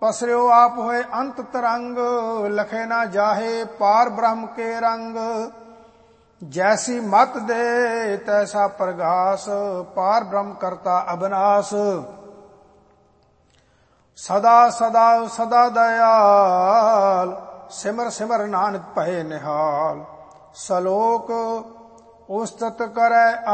पसर्यो आप होए अंत तरंग, लखे ना जाहे पार ब्रह्म के रंग। जैसी मत दे तैसा प्रगास, पार ब्रह्म करता अविनाश। सदा सदा सदा दयाल, सिमर सिमर नानक भये निहाल। सलोक उस्तत करे